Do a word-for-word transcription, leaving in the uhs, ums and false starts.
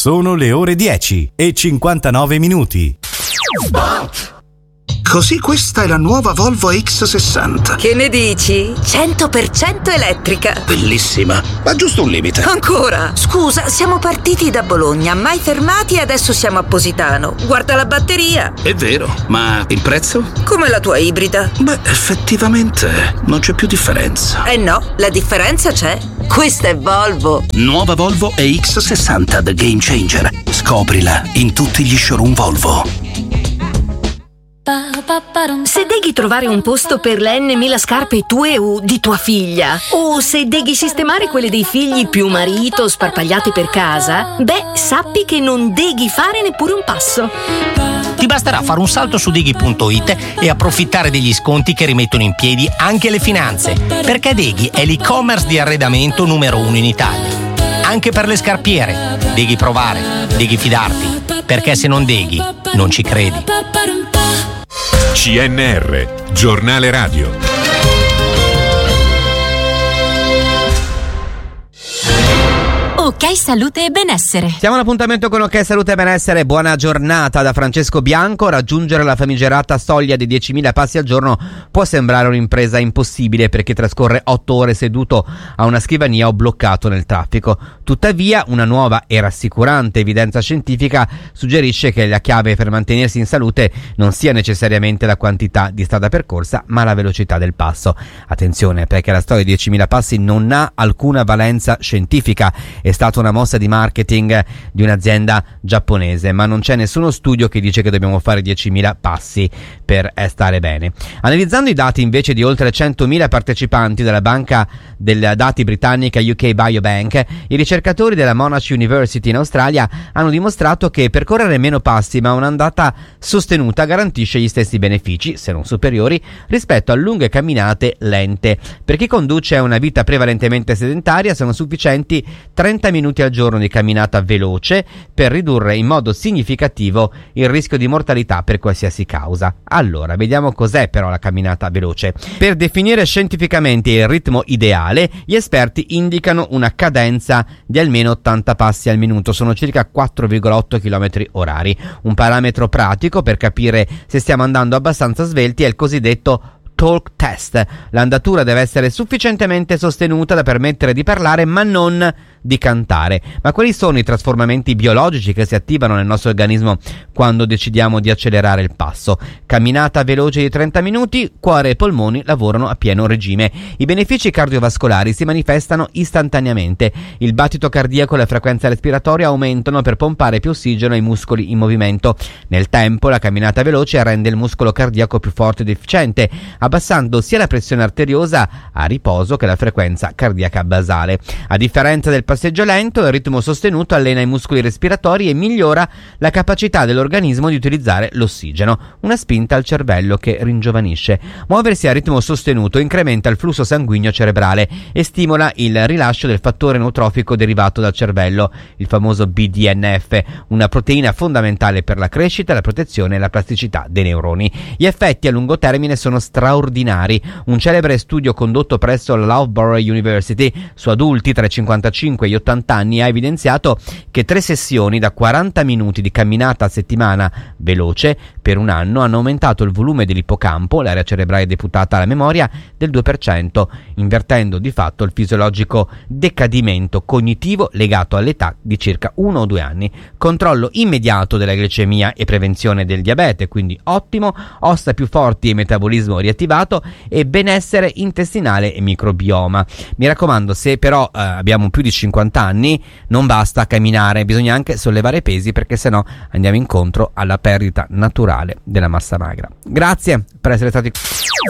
Sono le ore dieci e cinquantanove minuti. Così questa è la nuova Volvo X sessanta. Che ne dici? cento per cento elettrica. Bellissima, ma giusto un limite. Ancora? Scusa, siamo partiti da Bologna, mai fermati e adesso siamo a Positano. Guarda la batteria. È vero, ma il prezzo? Come la tua ibrida. Beh, effettivamente non c'è più differenza. Eh no, la differenza c'è. Questa è Volvo. Nuova Volvo E X sessanta The Game Changer. Scoprila in tutti gli showroom Volvo. Se deghi trovare un posto per le N mila scarpe tue o di tua figlia, o se deghi sistemare quelle dei figli più marito sparpagliate per casa, beh, sappi che non deghi fare neppure un passo. Ti basterà fare un salto su Deghi punto it e approfittare degli sconti che rimettono in piedi anche le finanze, perché Deghi è l'e-commerce di arredamento numero uno in Italia. Anche per le scarpiere, Deghi provare, Deghi fidarti, perché se non Deghi non ci credi. C N R, giornale radio. Ok Salute e Benessere. Siamo all'appuntamento con Ok Salute e Benessere. Buona giornata da Francesco Bianco. Raggiungere la famigerata soglia dei diecimila passi al giorno può sembrare un'impresa impossibile per chi trascorre otto ore seduto a una scrivania o bloccato nel traffico. Tuttavia, una nuova e rassicurante evidenza scientifica suggerisce che la chiave per mantenersi in salute non sia necessariamente la quantità di strada percorsa, ma la velocità del passo. Attenzione, perché la storia dei diecimila passi non ha alcuna valenza scientifica. È stata una mossa di marketing di un'azienda giapponese, ma non c'è nessuno studio che dice che dobbiamo fare diecimila passi per stare bene. Analizzando i dati invece di oltre centomila partecipanti della banca dei dati britannica U K Biobank, i ricercatori della Monash University in Australia hanno dimostrato che percorrere meno passi ma un'andata sostenuta garantisce gli stessi benefici, se non superiori, rispetto a lunghe camminate lente. Per chi conduce una vita prevalentemente sedentaria sono sufficienti trenta minuti al giorno di camminata veloce per ridurre in modo significativo il rischio di mortalità per qualsiasi causa. Allora, vediamo cos'è però la camminata veloce. Per definire scientificamente il ritmo ideale, gli esperti indicano una cadenza di almeno ottanta passi al minuto, sono circa quattro virgola otto chilometri orari. Un parametro pratico per capire se stiamo andando abbastanza svelti è il cosiddetto talk test. L'andatura deve essere sufficientemente sostenuta da permettere di parlare ma non di cantare. Ma quali sono i trasformamenti biologici che si attivano nel nostro organismo quando decidiamo di accelerare il passo? Camminata veloce di trenta minuti, cuore e polmoni lavorano a pieno regime. I benefici cardiovascolari si manifestano istantaneamente. Il battito cardiaco e la frequenza respiratoria aumentano per pompare più ossigeno ai muscoli in movimento. Nel tempo la camminata veloce rende il muscolo cardiaco più forte ed efficiente, abbassando sia la pressione arteriosa a riposo che la frequenza cardiaca basale. A differenza del passeggio lento, il ritmo sostenuto allena i muscoli respiratori e migliora la capacità dell'organismo di utilizzare l'ossigeno, una spinta al cervello che ringiovanisce. Muoversi a ritmo sostenuto incrementa il flusso sanguigno cerebrale e stimola il rilascio del fattore neutrofico derivato dal cervello, il famoso B D N F, una proteina fondamentale per la crescita, la protezione e la plasticità dei neuroni. Gli effetti a lungo termine sono straordinari. Un celebre studio condotto presso la Loughborough University su adulti tra i cinquantacinque e gli ottanta anni ha evidenziato che tre sessioni da quaranta minuti di camminata a settimana veloce per un anno hanno aumentato il volume dell'ippocampo, l'area cerebrale deputata alla memoria, del due per cento, invertendo di fatto il fisiologico decadimento cognitivo legato all'età di circa uno o due anni. Controllo immediato della glicemia e prevenzione del diabete, quindi ottimo, ossa più forti e metabolismo riattivato e benessere intestinale e microbioma. Mi raccomando, se però eh, abbiamo più di cinquanta anni non basta camminare, bisogna anche sollevare pesi, perché sennò andiamo incontro alla perdita naturale della massa magra. Grazie per essere stati